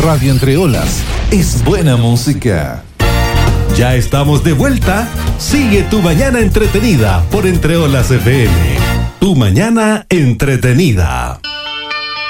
Radio Entre Olas es buena música. Ya estamos de vuelta. Sigue tu mañana entretenida por Entre Olas FM. Tu mañana entretenida.